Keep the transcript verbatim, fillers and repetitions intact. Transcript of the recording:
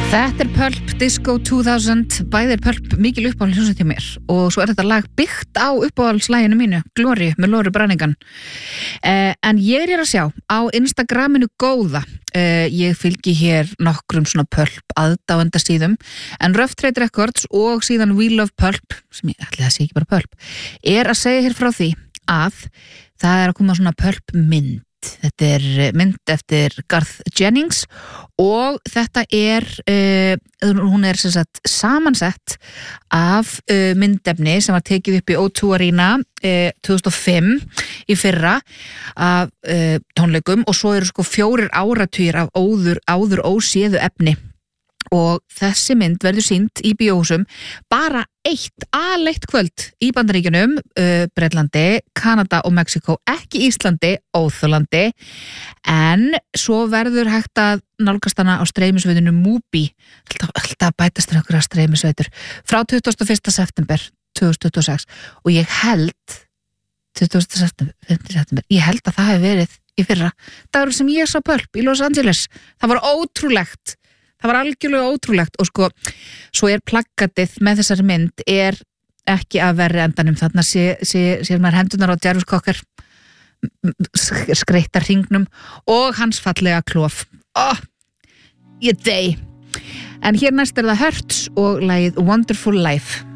Þetta er Pulp Disco two thousand, bæði er Pulp mikil uppáhald hljómsveit hjá mér og svo er þetta lag byggt á uppáhaldslæginu mínu, Glory með Lóru Brannigan. Eh, en ég er hér að sjá á Instagraminu góða, eh, ég fylgi hér nokkrum svona Pulp aðdáenda síðum, en Rough Trade Records og síðan We Love Pulp, sem ég ætli það sé ekki bara Pulp, er að segja hér frá því að það er að koma svona Pulp mynd. Þetta er mynd eftir Garth Jennings og þetta er uh, hún er sem sagt samansett af uh, myndefni sem var tekið upp í O two Arena uh, tvö þúsund og fimm í fyrra af uh, tónleikum og svo eru sko fjórir áratugir af óður, áður óséðu efni og þessi mynd verður sýnd í bíóhúsum bara eitt aleitt kvöld í Bandaríkjunum, uh, Bretlandi, Kanada og Mexíkó, ekki Íslandi, Óþolandi, en svo verður hægt að nálgast hana á streymisveitinu Mubi, alltaf, alltaf bætast þér okkur að streymisveitur, frá tuttugasta og fyrsta september tvö þúsund tuttugu og sex og ég held tuttugasta september, ég held að það hefði verið í fyrra, dagur sem ég sá Pulp í Los Angeles, það var ótrúlegt. Það var algjörlega ótrúlegt og sko, svo er plakatið með þessari mynd er ekki að verri endanum, þarna sé, sé, sé maður hendunar á Jarvis Cocker skreittar hringnum og hans fallega klof. Oh, ég dey. En hér næst er það Hurts og lagið Wonderful Life.